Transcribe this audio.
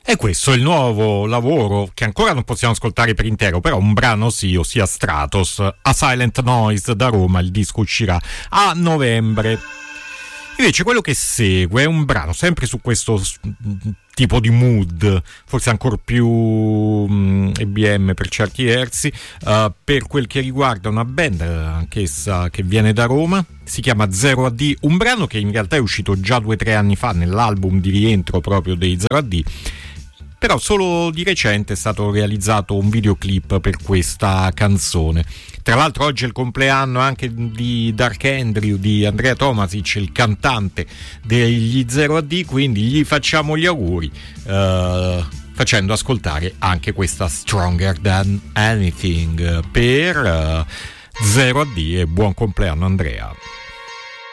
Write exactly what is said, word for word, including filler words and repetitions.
E questo è il nuovo lavoro che ancora non possiamo ascoltare per intero, però un brano sì, ossia Stratos, A Silent Noise da Roma. Il disco uscirà a novembre. Invece quello che segue è un brano sempre su questo tipo di mood, forse ancora più um, E B M per certi versi, uh, per quel che riguarda una band anch'essa che viene da Roma, si chiama Zero A D, un brano che in realtà è uscito già due o tre anni fa nell'album di rientro proprio dei Zero A D, però solo di recente è stato realizzato un videoclip per questa canzone. Tra l'altro oggi è il compleanno anche di Dark Andrew, di Andrea Tomasic, il cantante degli Zero A D, quindi gli facciamo gli auguri uh, facendo ascoltare anche questa Stronger Than Anything per uh, Zero A D, e buon compleanno Andrea.